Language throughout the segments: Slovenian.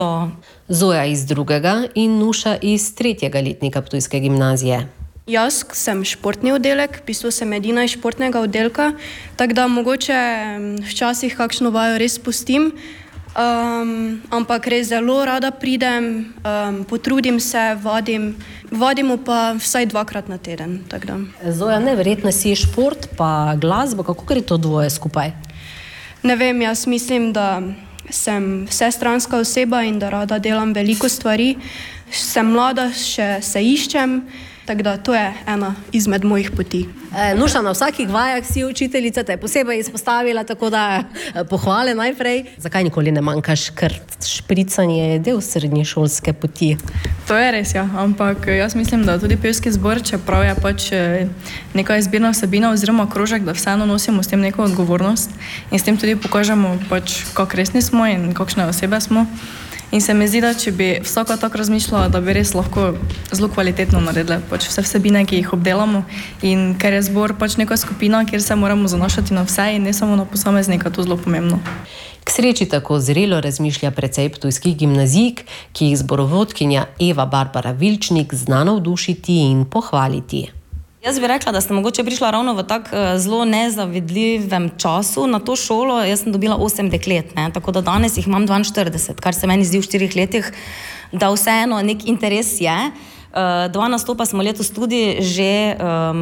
Zoja iz 2. in Nuša iz 3. letnika ptujske gimnazije. Jaz sem športni oddelek, v bistvu sem edina iz športnega oddelka, tako da mogoče včasih kakšno vajo res pustim, ampak res zelo rada pridem, potrudim se, vadimo pa vsaj 2-krat na teden. Zoja, neverjetno si šport pa glasba, kako gre to dvoje skupaj? Ne vem, jaz mislim, da sem vsestranska oseba in da rada delam veliko stvari. Sem mlada, še se iščem, tako da to je ena izmed mojih poti. Nuša, na vsakih vajah si učiteljica, te je posebej izpostavila, tako da pohvale najprej. Zakaj nikoli ne manjkaš, ker špricanje je del srednješolske poti? To je res, ja, ampak jaz mislim, da tudi pevski zbor, čeprav je pač neka izbirna vsebina oziroma krožek, da vseeno nosimo s tem neko odgovornost in s tem tudi pokažemo pač, kako resni smo in kakšne osebe smo. In se mi zdi, da če bi vsaka tako razmišljala, da bi res lahko zelo kvalitetno naredila pač vse vsebine, ki jih obdelamo. In ker je zbor pač neka skupina, kjer se moramo zanašati na vse in ne samo na posameznika, to zelo pomembno. K sreči tako zrelo razmišlja precej ptujskih gimnazijk, ki jih zborovodkinja Eva Barbara Vilčnik zna navdušiti in pohvaliti. Jaz bi rekla, da sem mogoče prišla ravno v tak zelo nezavidljivem času na to šolo. Jaz sem dobila 8 deklet, tako da danes jih imam 42, kar se meni zdi v 4 letih, da vseeno nek interes je. 2 nastopa smo letos tudi že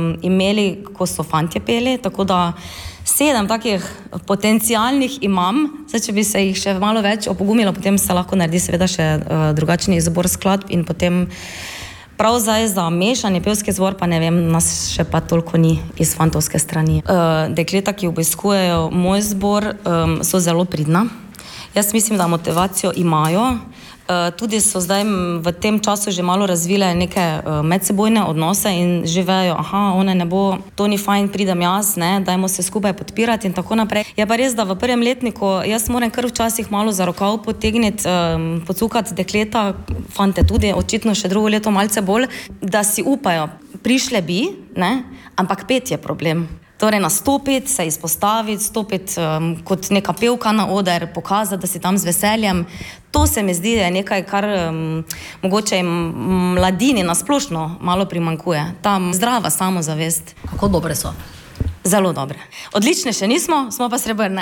imeli, ko so fantje peli, tako da 7 takih potencialnih imam. Zdaj, če bi se jih še malo več opogumila, potem se lahko naredi seveda še drugačni izbor skladb in potem prav zdaj za mešanje pevski zbor, pa ne vem, nas še pa toliko ni iz fantovske strani. Dekleta, ki obiskujejo moj zbor, so zelo pridna. Jaz mislim, da motivacijo imajo. Tudi so zdaj v tem času že malo razvile neke medsebojne odnose in že vejo, one ne bo, to ni fajn, pridem jaz, dajmo se skupaj podpirati in tako naprej. Je pa res, da v 1. letniku jaz moram kar včasih malo za rokav potegniti, pocukati dekleta, fante tudi, očitno še drugo leto malce bolj, da si upajo, prišle bi, ampak pet je problem. Torej nastopiti, se izpostaviti, stopiti kot neka pevka na oder, pokazati, da si tam z veseljem. To se mi zdi, je nekaj, kar mogoče mladini nasplošno malo primanjkuje. Ta zdrava samozavest. Kako dobre so? Zelo dobre. Odlične še nismo, smo pa srebrne.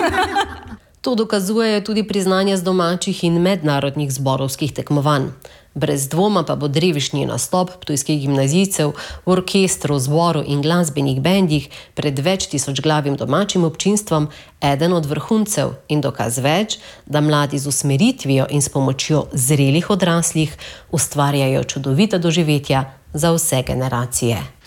To dokazujejo tudi priznanja z domačih in mednarodnih zborovskih tekmovanj. Brez dvoma pa bo drevišnji nastop ptujskih gimnazijcev v orkestru, zboru in glasbenih bendih pred več tisočglavim domačim občinstvom eden od vrhuncev in dokaz več, da mladi z usmeritvijo in s pomočjo zrelih odraslih ustvarjajo čudovita doživetja za vse generacije.